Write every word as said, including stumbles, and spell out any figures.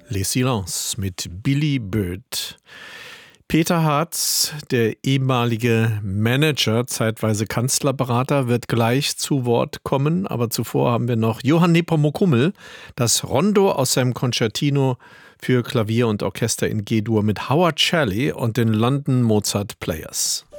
Les Silences mit Billy Bird. Peter Hartz, der ehemalige Manager, zeitweise Kanzlerberater, wird gleich zu Wort kommen. Aber zuvor haben wir noch Johann Nepomuk-Hummel, das Rondo aus seinem Concertino für Klavier und Orchester in G-Dur mit Howard Shelley und den London Mozart Players.